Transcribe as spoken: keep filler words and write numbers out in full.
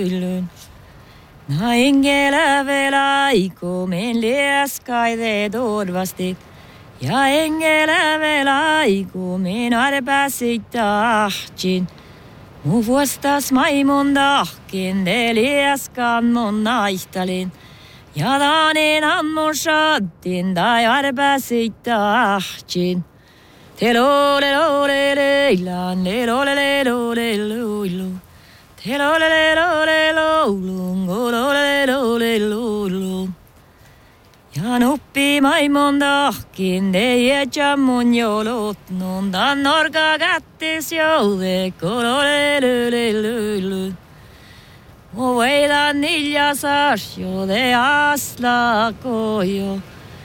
Na engellä velaiku men lieskaide torvasti. Ja engellä velaiku men arpäsit tahtsin. Mu vuostas maimon tahkin de lieskan mun naihtalin. Ja taanen ammun shadtin tai arpäsit tahtsin. Telole lole leilan lelole lelole lulu. Telole lole lole lole lole. Ja nuppi maimon tahkin teie jammun jolot nondan norka kättis jouve kolole lule lule. Mo veidan nilja sarsjo de asla kojo.